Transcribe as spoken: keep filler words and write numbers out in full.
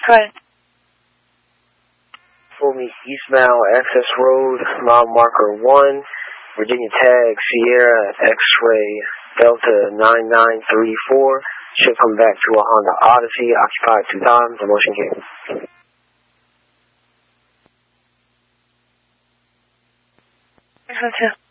Right. For me, eastbound Access Road, mile marker one, Virginia tag Sierra X-ray Delta nine nine three four. Should come back to a Honda Odyssey, occupied two times, the motion came. Okay.